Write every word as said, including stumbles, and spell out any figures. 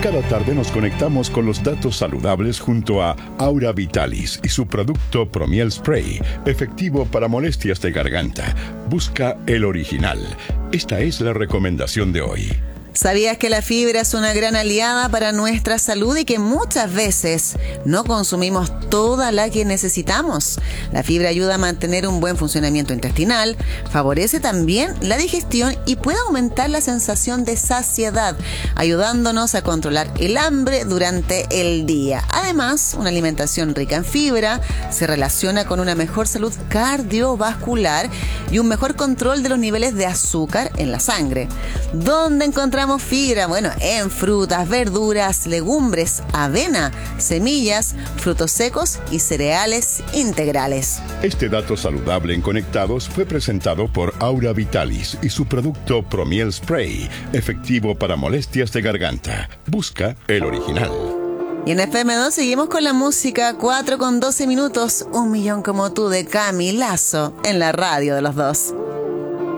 Cada tarde nos conectamos con los datos saludables junto a Aura Vitalis y su producto Promiel Spray, efectivo para molestias de garganta. Busca el original. Esta es la recomendación de hoy. ¿Sabías que la fibra es una gran aliada para nuestra salud y que muchas veces no consumimos toda la que necesitamos? La fibra ayuda a mantener un buen funcionamiento intestinal, favorece también la digestión y puede aumentar la sensación de saciedad, ayudándonos a controlar el hambre durante el día. Además, una alimentación rica en fibra se relaciona con una mejor salud cardiovascular y un mejor control de los niveles de azúcar en la sangre. ¿Dónde encontramos fibra? Bueno, en frutas, verduras, legumbres, avena, semillas, frutos secos y cereales integrales. Este dato saludable en Conectados fue presentado por Aura Vitalis y su producto Promiel Spray, efectivo para molestias de garganta. Busca el original. Y en F M dos seguimos con la música. Cuatro con doce minutos. Un millón como tú de Camilazo en la radio de los dos.